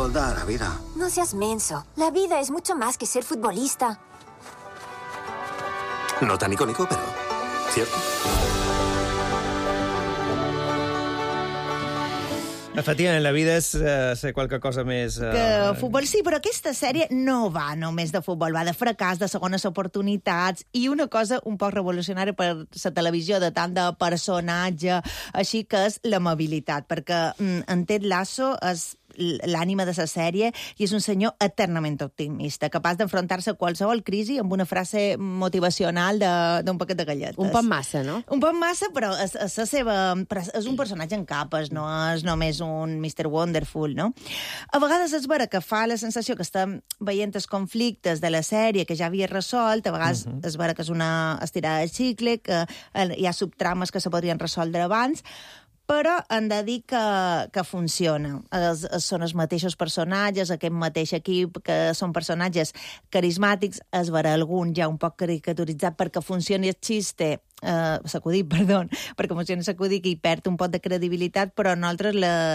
eso da la vida. No seas menso. La vida es mucho más que ser futbolista. No tan icónico, pero cierto. Efectivament, la vida és ser qualque cosa més... Que futbol sí, però aquesta sèrie no va només de futbol, va de fracàs, de segones oportunitats, i una cosa un poc revolucionària per la televisió de tant de personatge, així que és l'amabilitat, perquè en Ted Lasso és l'ànima de la sèrie i és un senyor eternament optimista, capaç d'enfrontar-se a qualsevol crisi amb una frase motivacional d'un paquet de galletes. Un poc massa, no? Un poc massa, però és un personatge en capes, no és només un Mr. Wonderful, no? A vegades és vera que fa la sensació que estem veient els conflictes de la sèrie que ja havia resolt, a vegades és vera que és una estirada de xicle, que hi ha subtrames que se podrien resoldre abans, però hem de dir que funciona. Són els mateixos personatges, aquest mateix equip, que són personatges carismàtics, es veurà algun ja un poc caricaturitzat perquè funcioni el xiste, s'acudit, perdó, perquè funcioni s'acudit que hi perd un pot de credibilitat, però nosaltres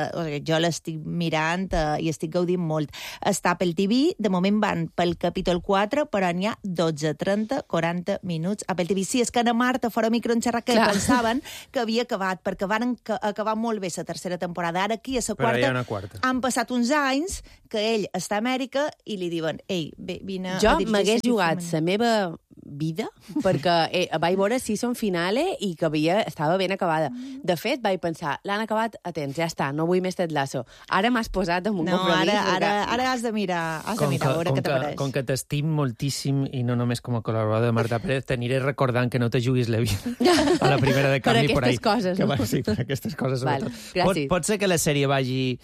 jo l'estic mirant i estic gaudint molt. Està pel TV, de moment van pel capítol 4, però n'hi ha 12, 30, 40 minuts a pel TV. Sí, és que a Marta, fora micro, en xerrat que pensaven que havia acabat, perquè van acabar molt bé la tercera temporada. Ara aquí, a la quarta, han passat uns anys que ell està a Amèrica i li diuen, ei, vine... Jo m'hagués jugat la meva vida perquè vaig veure Season Finale i que estava ben acabada. De fet, vaig pensar, l'han acabat a temps, ja està, no vull més Ted Lasso. Ara m'has posat en un compromís. Ara has de mirar, a veure què t'apareix. Com que t'estim moltíssim i no només com a col·laborador de Marta Pérez, t'aniré recordant que no te juguis la vida a la primera de canvi per aquestes coses, no? Sí, per aquestes coses. Val, gràcies. Pot ser que la sèrie vagi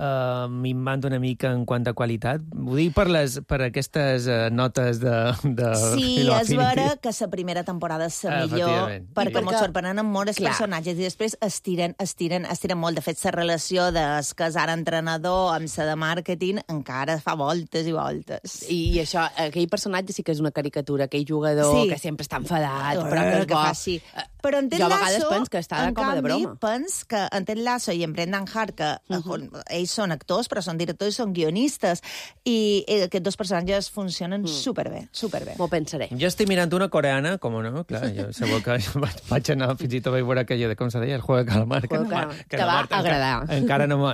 minvant una mica en quant a qualitat? Ho dic per aquestes notes de sí, és vera que la primera temporada és la millor, perquè ens sorprenen molt els personatges i després estiren molt. De fet, la relació del casar entrenador amb la de màrqueting encara fa voltes i voltes. I això, aquell personatge sí que és una caricatura, aquell jugador que sempre està enfadat, però que és bo. Sí. Però en Ted Lasso, jo a vegades penso que està com a de broma. Pens que en Ted Lasso i en Brendan Hart, que ells són actors, però són directors i són guionistes, i aquests dos personatges funcionen superbé. M'ho pensaré. Jo estic mirant una coreana, com no? Clar, jo segur que vaig anar fins i tot vaig veure aquella de, com se deia, el Juego de Calamar. Te va agradar. Encara no...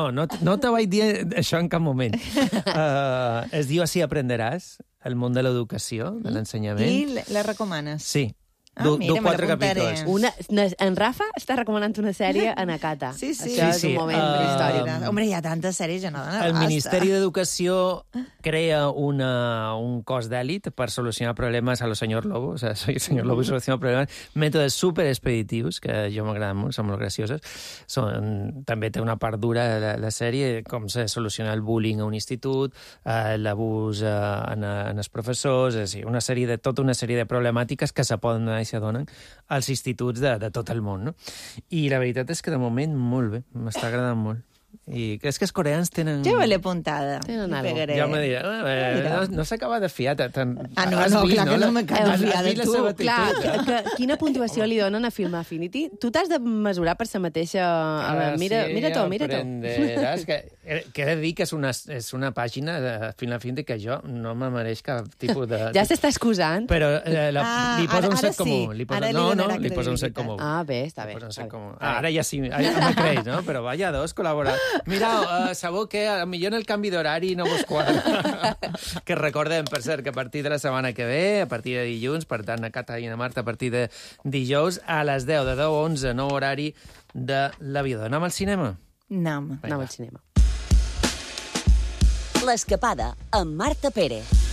No te vaig dir això en cap moment. Es diu Así aprenderàs, el món de l'educació, de l'ensenyament. I la recomanes? Sí. Du 4 capítols. En Rafa està recomanant una sèrie a Nakata. Sí. Això és un moment històric. Hombre, hi ha tantes sèries, ja no dona basta. El Ministeri d'Educació crea un cos d'èlit per solucionar problemes a lo senyor Lobo. O sea, soy el senyor Lobo y soluciono problemes. Mètodes superexpeditius, que jo m'agraden molt, són molt gracioses. També té una part dura de la sèrie, com se soluciona el bullying a un institut, l'abús en els professors, és a dir, tota una sèrie de problemàtiques que se poden donar i s'adonen als instituts de tot el món, no? I la veritat és que de moment molt bé, m'està agradant molt. I és que els coreans tenen... Lleva-li apuntada. Tenen algo. Ja me dirà, no s'acaba de fiar. No, clar que no m'acaba de fiar de tu. Clar, quina puntuació li donen a Film Affinity? Tu t'has de mesurar per la mateixa... Mira tu. Que he de dir que és una pàgina de Film Affinity que jo no me mereix cap tipus de... Ja s'està excusant. Però li posa un 7,1. Li posa un 7,1. Ah, bé, està bé. Ara ja sí, me creus, no? Però vaya dos, col·laborar. Mireu, sabeu que millor en el canvi d'horari no vos quadra. Que recordem, per cert, que a partir de la setmana que ve, a partir de dilluns, per tant, a Cata i a Marta, a partir de dijous, a les 10, de 10 a 11, nou horari de l'Aviador. Anem al cinema? Anem al cinema. L'Escapada, amb Marta Pérez.